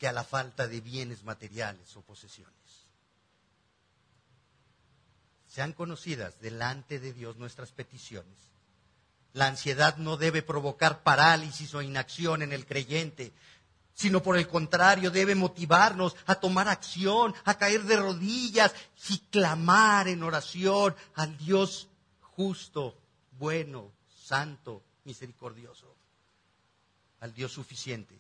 que a la falta de bienes materiales o posesiones. Sean conocidas delante de Dios nuestras peticiones. La ansiedad no debe provocar parálisis o inacción en el creyente, sino por el contrario debe motivarnos a tomar acción, a caer de rodillas y clamar en oración al Dios justo, bueno, santo, misericordioso, al Dios suficiente.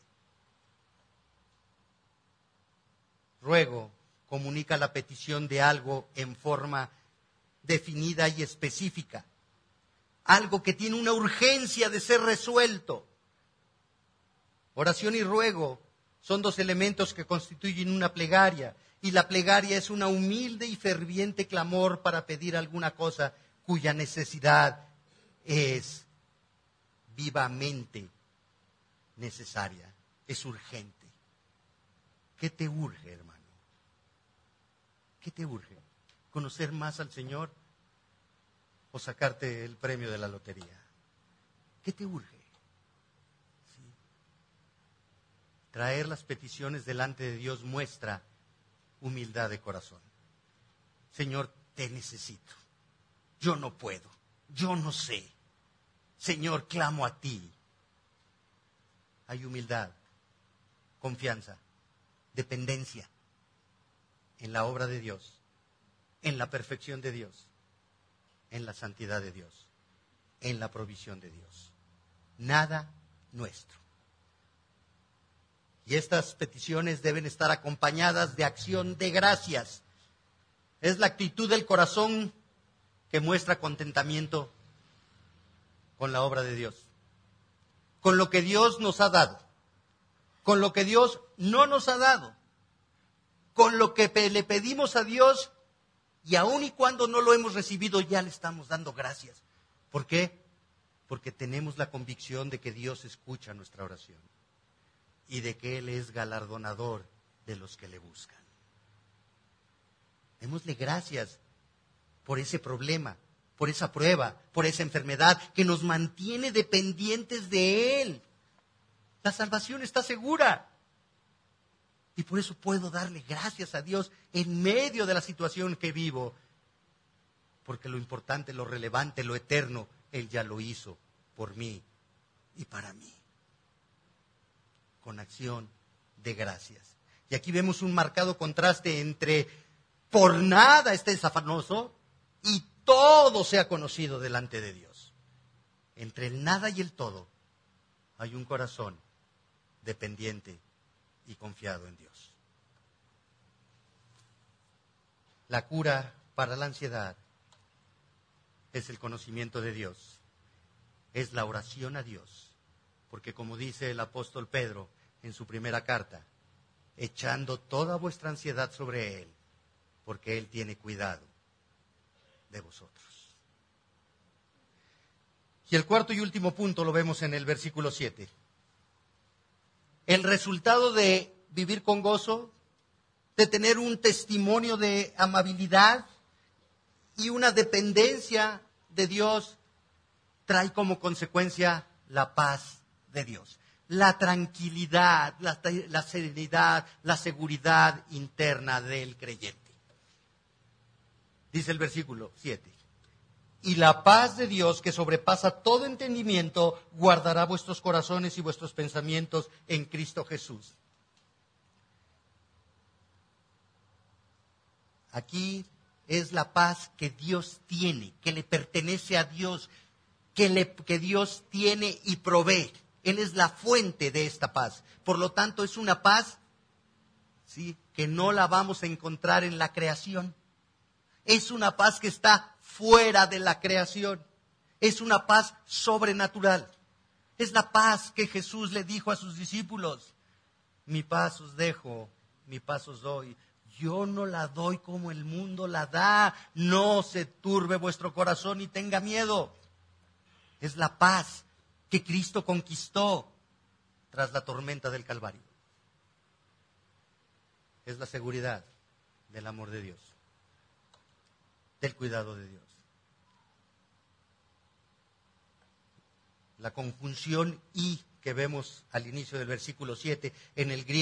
Ruego comunica la petición de algo en forma definida y específica, algo que tiene una urgencia de ser resuelto. Oración y ruego son dos elementos que constituyen una plegaria, y la plegaria es una humilde y ferviente clamor para pedir alguna cosa cuya necesidad es vivamente necesaria, es urgente. ¿Qué te urge, hermano? ¿Qué te urge? ¿Conocer más al Señor o sacarte el premio de la lotería? ¿Qué te urge? ¿Sí? Traer las peticiones delante de Dios muestra humildad de corazón. Señor, te necesito. Yo no puedo. Yo no sé. Señor, clamo a ti. Hay humildad, confianza, dependencia en la obra de Dios, en la perfección de Dios, en la santidad de Dios, en la provisión de Dios. Nada nuestro. Y estas peticiones deben estar acompañadas de acción de gracias. Es la actitud del corazón que muestra contentamiento con la obra de Dios, con lo que Dios nos ha dado, con lo que Dios no nos ha dado, con lo que le pedimos a Dios y aun y cuando no lo hemos recibido ya le estamos dando gracias. ¿Por qué? Porque tenemos la convicción de que Dios escucha nuestra oración y de que Él es galardonador de los que le buscan. Démosle gracias por ese problema, por esa prueba, por esa enfermedad que nos mantiene dependientes de Él. La salvación está segura. Y por eso puedo darle gracias a Dios en medio de la situación que vivo. Porque lo importante, lo relevante, lo eterno, Él ya lo hizo por mí y para mí. Con acción de gracias. Y aquí vemos un marcado contraste entre por nada estés afanoso y todo sea conocido delante de Dios. Entre el nada y el todo hay un corazón dependiente y confiado en Dios. La cura para la ansiedad es el conocimiento de Dios, es la oración a Dios, porque como dice el apóstol Pedro en su primera carta, echando toda vuestra ansiedad sobre Él, porque Él tiene cuidado de vosotros. Y el cuarto y último punto lo vemos en el versículo 7. El resultado de vivir con gozo, de tener un testimonio de amabilidad y una dependencia de Dios, trae como consecuencia la paz de Dios, la tranquilidad, la serenidad, la seguridad interna del creyente. Dice el versículo 7. Y la paz de Dios, que sobrepasa todo entendimiento, guardará vuestros corazones y vuestros pensamientos en Cristo Jesús. Aquí es la paz que Dios tiene, que le pertenece a Dios, que Dios tiene y provee. Él es la fuente de esta paz. Por lo tanto, es una paz, ¿sí?, que no la vamos a encontrar en la creación. Es una paz que está fuera de la creación. Es una paz sobrenatural. Es la paz que Jesús le dijo a sus discípulos. Mi paz os dejo, mi paz os doy. Yo no la doy como el mundo la da. No se turbe vuestro corazón y tenga miedo. Es la paz que Cristo conquistó tras la tormenta del Calvario. Es la seguridad del amor de Dios, del cuidado de Dios. La conjunción y que vemos al inicio del versículo 7 en el griego